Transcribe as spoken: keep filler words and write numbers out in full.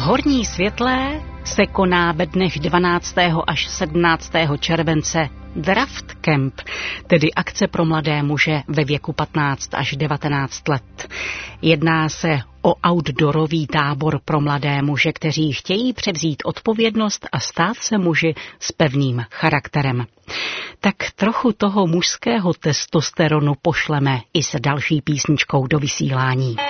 Horní Světlé se koná ve dnech dvanáctého až sedmnáctého července Draft Camp, tedy akce pro mladé muže ve věku patnáct až devatenáct let. Jedná se o outdoorový tábor pro mladé muže, kteří chtějí převzít odpovědnost a stát se muži s pevným charakterem. Tak trochu toho mužského testosteronu pošleme i s další písničkou do vysílání.